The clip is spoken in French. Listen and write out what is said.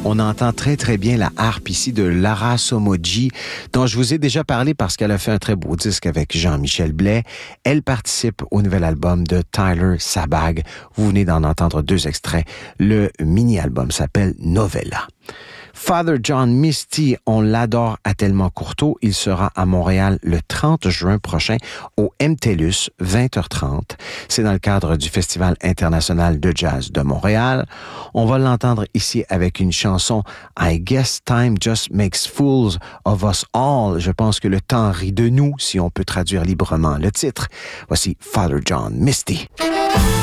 On entend très, très bien la harpe ici de Lara Somoji, dont je vous ai déjà parlé parce qu'elle a fait un très beau disque avec Jean-Michel Blais. Elle participe au nouvel album de Tyler Sabag. Vous venez d'en entendre 2 extraits. Le mini-album s'appelle Novella. Father John Misty, on l'adore à Tellement Courteau. Il sera à Montréal le 30 juin prochain au MTLUS, 20h30. C'est dans le cadre du Festival international de jazz de Montréal. On va l'entendre ici avec une chanson I Guess Time Just Makes Fools of Us All. Je pense que le temps rit de nous, si on peut traduire librement le titre. Voici Father John Misty.